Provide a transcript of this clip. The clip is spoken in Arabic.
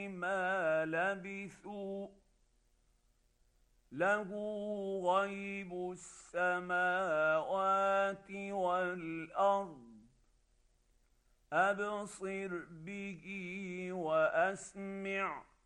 ما لبثوا له غيب السماوات والارض ابصر به واسمع